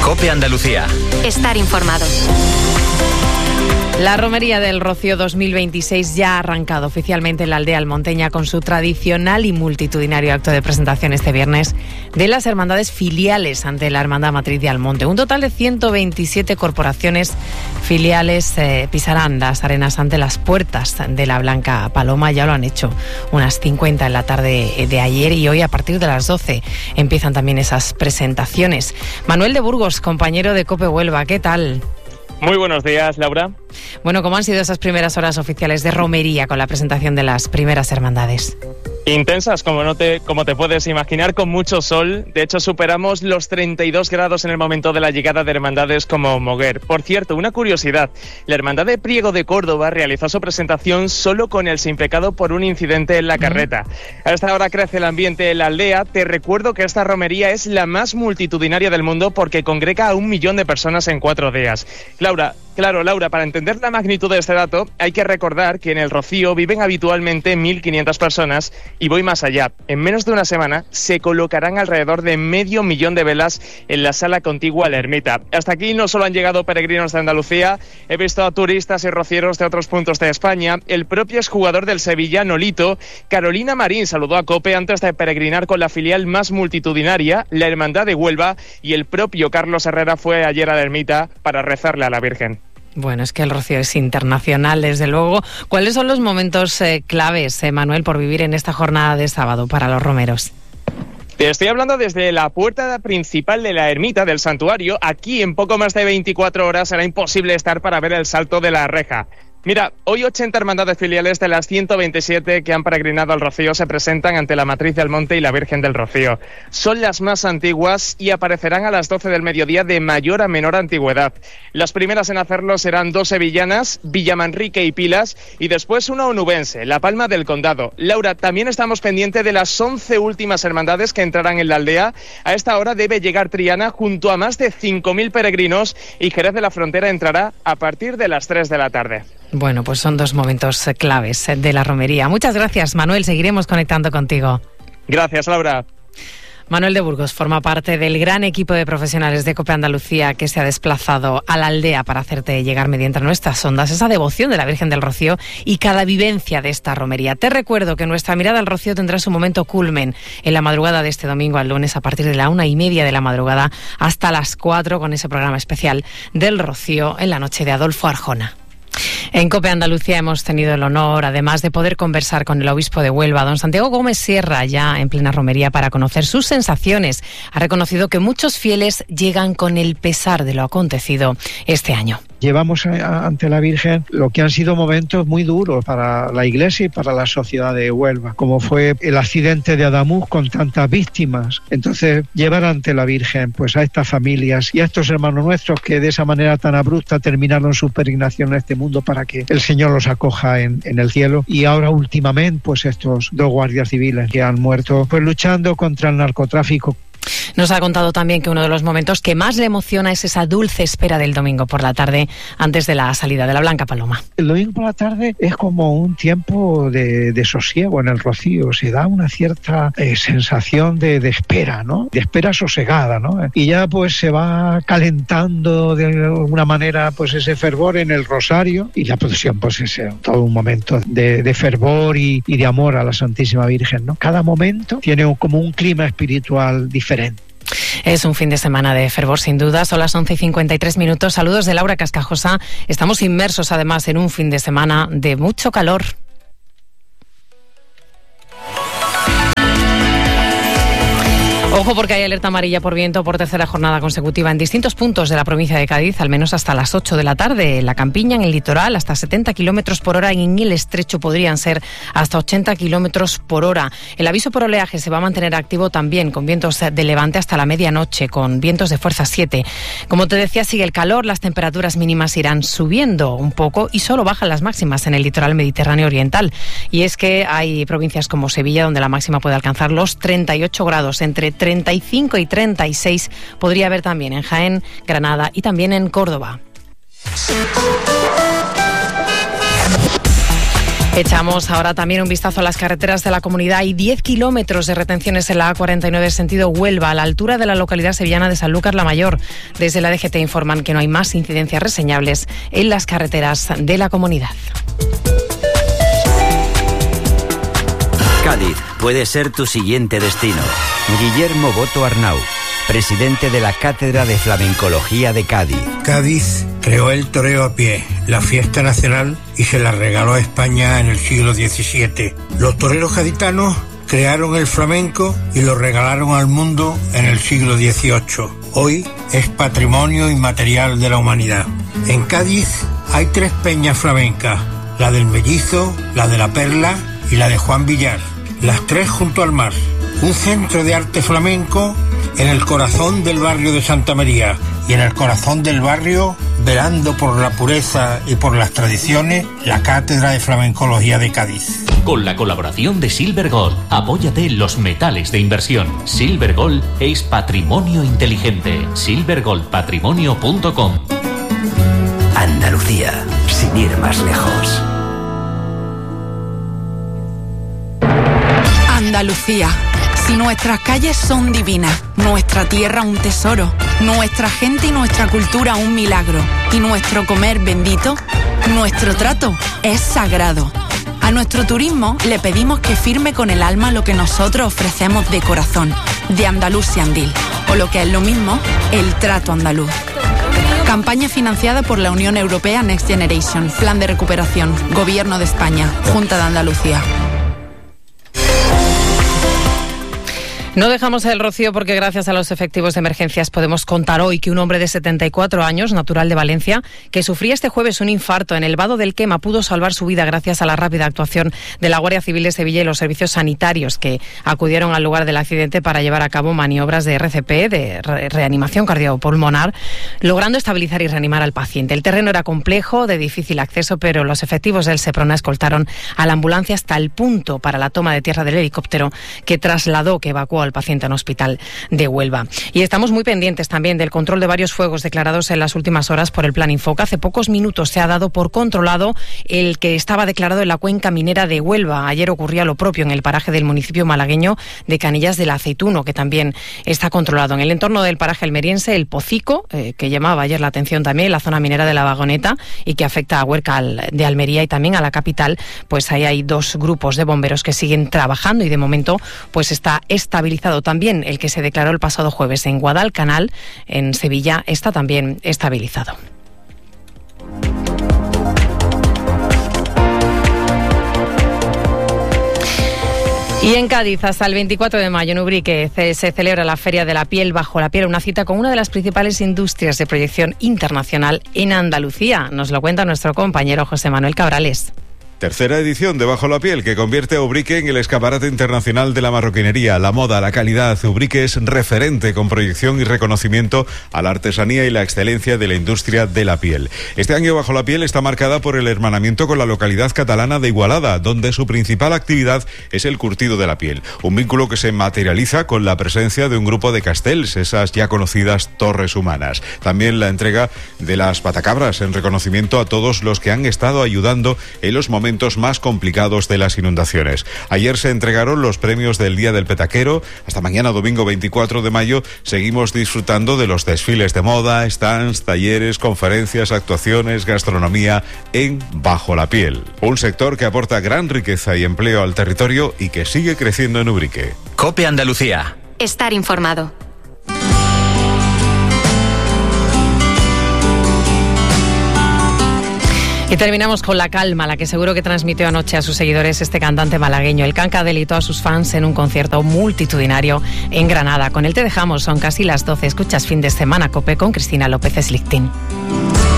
COPE Andalucía. Estar informado. La Romería del Rocío 2026 ya ha arrancado oficialmente en la aldea almonteña con su tradicional y multitudinario acto de presentación este viernes de las hermandades filiales ante la Hermandad Matriz de Almonte. Un total de 127 corporaciones filiales pisarán las arenas ante las puertas de la Blanca Paloma. Ya lo han hecho unas 50 en la tarde de ayer y hoy a partir de las 12 empiezan también esas presentaciones. Manuel de Burgos, compañero de COPE Huelva, ¿qué tal? Muy buenos días, Laura. Bueno, ¿cómo han sido esas primeras horas oficiales de romería con la presentación de las primeras hermandades? Intensas, como te puedes imaginar, con mucho sol. De hecho, superamos los 32 grados en el momento de la llegada de hermandades como Moguer. Por cierto, una curiosidad, la Hermandad de Priego de Córdoba realizó su presentación solo con el sin pecado por un incidente en la carreta. A esta hora crece el ambiente en la aldea. Te recuerdo que esta romería es la más multitudinaria del mundo porque congrega a 1 millón de personas en 4 días. Laura, para entender la magnitud de este dato, hay que recordar que en el Rocío viven habitualmente 1.500 personas y voy más allá. En menos de una semana se colocarán alrededor de 500.000 de velas en la sala contigua a la ermita. Hasta aquí no solo han llegado peregrinos de Andalucía, he visto a turistas y rocieros de otros puntos de España. El propio exjugador del Sevilla, Nolito, Carolina Marín, saludó a COPE antes de peregrinar con la filial más multitudinaria, la Hermandad de Huelva, y el propio Carlos Herrera fue ayer a la ermita para rezarle a la Virgen. Bueno, es que el Rocío es internacional, desde luego. ¿Cuáles son los momentos claves, Manuel, por vivir en esta jornada de sábado para los romeros? Te estoy hablando desde la puerta principal de la ermita del santuario. Aquí, en poco más de 24 horas, será imposible estar para ver el salto de la reja. Mira, hoy 80 hermandades filiales de las 127 que han peregrinado al Rocío se presentan ante la Matriz de Almonte y la Virgen del Rocío. Son las más antiguas y aparecerán a las 12 del mediodía de mayor a menor antigüedad. Las primeras en hacerlo serán 2 sevillanas, Villamanrique y Pilas, y después una onubense, La Palma del Condado. Laura, también estamos pendientes de las 11 últimas hermandades que entrarán en la aldea. A esta hora debe llegar Triana junto a más de 5.000 peregrinos y Jerez de la Frontera entrará a partir de las 3 de la tarde. Bueno, pues son 2 momentos claves de la romería. Muchas gracias, Manuel. Seguiremos conectando contigo. Gracias, Laura. Manuel de Burgos forma parte del gran equipo de profesionales de COPE Andalucía que se ha desplazado a la aldea para hacerte llegar mediante nuestras ondas esa devoción de la Virgen del Rocío y cada vivencia de esta romería. Te recuerdo que nuestra mirada al Rocío tendrá su momento culmen en la madrugada de este domingo al lunes a partir de la 1:30 de la madrugada hasta las 4 con ese programa especial del Rocío en la noche de Adolfo Arjona. En COPE Andalucía hemos tenido el honor, además de poder conversar con el obispo de Huelva, don Santiago Gómez Sierra, ya en plena romería, para conocer sus sensaciones. Ha reconocido que muchos fieles llegan con el pesar de lo acontecido este año. Llevamos ante la Virgen lo que han sido momentos muy duros para la Iglesia y para la sociedad de Huelva, como fue el accidente de Adamuz con tantas víctimas. Entonces, llevar ante la Virgen pues a estas familias y a estos hermanos nuestros que de esa manera tan abrupta terminaron su peregrinación en este mundo para que el Señor los acoja en el cielo. Y ahora últimamente pues estos 2 guardias civiles que han muerto pues luchando contra el narcotráfico. Nos ha contado también que uno de los momentos que más le emociona es esa dulce espera del domingo por la tarde antes de la salida de la Blanca Paloma. El domingo por la tarde es como un tiempo de sosiego en el Rocío. Se da una cierta sensación de espera, ¿no? De espera sosegada, ¿no? Y ya pues se va calentando de alguna manera pues ese fervor en el rosario y la procesión pues es todo un momento de fervor y de amor a la Santísima Virgen, ¿no? Cada momento tiene como un clima espiritual diferente. Es un fin de semana de fervor, sin duda. Son las 11:53. Saludos de Laura Cascajosa. Estamos inmersos, además, en un fin de semana de mucho calor. Ojo porque hay alerta amarilla por viento por tercera jornada consecutiva en distintos puntos de la provincia de Cádiz, al menos hasta las 8 de la tarde. En la campiña, en el litoral, hasta 70 kilómetros por hora. En el estrecho podrían ser hasta 80 kilómetros por hora. El aviso por oleaje se va a mantener activo también, con vientos de levante hasta la medianoche, con vientos de fuerza 7. Como te decía, sigue el calor, las temperaturas mínimas irán subiendo un poco y solo bajan las máximas en el litoral mediterráneo oriental. Y es que hay provincias como Sevilla, donde la máxima puede alcanzar los 38 grados, entre 35 y 36 podría haber también en Jaén, Granada y también en Córdoba. Echamos ahora también un vistazo a las carreteras de la comunidad. Hay 10 kilómetros de retenciones en la A49 sentido Huelva, a la altura de la localidad sevillana de Sanlúcar la Mayor. Desde la DGT informan que no hay más incidencias reseñables en las carreteras de la comunidad. Cádiz puede ser tu siguiente destino. Guillermo Boto Arnau, presidente de la Cátedra de Flamencología de Cádiz. Cádiz creó el toreo a pie, la fiesta nacional, y se la regaló a España en el siglo XVII. Los toreros gaditanos crearon el flamenco y lo regalaron al mundo en el siglo XVIII. Hoy es patrimonio inmaterial de la humanidad. En Cádiz hay 3 peñas flamencas, la del Mellizo, la de la Perla y la de Juan Villar, las 3 junto al mar. Un centro de arte flamenco en el corazón del barrio de Santa María, y en el corazón del barrio, velando por la pureza y por las tradiciones, la Cátedra de Flamencología de Cádiz. Con la colaboración de Silver Gold, apóyate en los metales de inversión. Silver Gold es patrimonio inteligente. silvergoldpatrimonio.com. Andalucía, sin ir más lejos. Andalucía. Si nuestras calles son divinas, nuestra tierra un tesoro, nuestra gente y nuestra cultura un milagro, y nuestro comer bendito, nuestro trato es sagrado. A nuestro turismo le pedimos que firme con el alma lo que nosotros ofrecemos de corazón, de Andalucía Andil, o lo que es lo mismo, el trato andaluz. Campaña financiada por la Unión Europea Next Generation, Plan de Recuperación, Gobierno de España, Junta de Andalucía. No dejamos el Rocío porque gracias a los efectivos de emergencias podemos contar hoy que un hombre de 74 años, natural de Valencia, que sufría este jueves un infarto en el Vado del Quema, pudo salvar su vida gracias a la rápida actuación de la Guardia Civil de Sevilla y los servicios sanitarios que acudieron al lugar del accidente para llevar a cabo maniobras de RCP, de reanimación cardiopulmonar, logrando estabilizar y reanimar al paciente. El terreno era complejo, de difícil acceso, pero los efectivos del Seprona escoltaron a la ambulancia hasta el punto para la toma de tierra del helicóptero que evacuó al paciente en hospital de Huelva. Y estamos muy pendientes también del control de varios fuegos declarados en las últimas horas por el Plan Infoca. Hace pocos minutos se ha dado por controlado el que estaba declarado en la cuenca minera de Huelva. Ayer ocurría lo propio en el paraje del municipio malagueño de Canillas del Aceituno, que también está controlado. En el entorno del paraje almeriense, el Pocico, que llamaba ayer la atención también, la zona minera de la Vagoneta, y que afecta a Huerca de Almería y también a la capital, pues ahí hay 2 grupos de bomberos que siguen trabajando y de momento pues está estabilizado. También el que se declaró el pasado jueves en Guadalcanal, en Sevilla, está también estabilizado. Y en Cádiz, hasta el 24 de mayo, en Ubrique, se celebra la Feria de la Piel Bajo la Piel, una cita con una de las principales industrias de proyección internacional en Andalucía. Nos lo cuenta nuestro compañero José Manuel Cabrales. Tercera edición de Bajo la Piel, que convierte a Ubrique en el escaparate internacional de la marroquinería, la moda, la calidad. Ubrique es referente con proyección y reconocimiento a la artesanía y la excelencia de la industria de la piel. Este año Bajo la Piel está marcada por el hermanamiento con la localidad catalana de Igualada, donde su principal actividad es el curtido de la piel. Un vínculo que se materializa con la presencia de un grupo de castells, esas ya conocidas torres humanas. También la entrega de las patacabras en reconocimiento a todos los que han estado ayudando en los momentos más complicados de las inundaciones. Ayer se entregaron los premios del Día del Petaquero. Hasta mañana, domingo 24 de mayo, seguimos disfrutando de los desfiles de moda, stands, talleres, conferencias, actuaciones, gastronomía en Bajo la Piel. Un sector que aporta gran riqueza y empleo al territorio y que sigue creciendo en Ubrique. COPE Andalucía. Estar informado. Y terminamos con la calma, la que seguro que transmitió anoche a sus seguidores este cantante malagueño. El Canca deleitó a sus fans en un concierto multitudinario en Granada. Con él te dejamos, son casi las 12. Escuchas Fin de Semana COPE con Cristina López Slichting.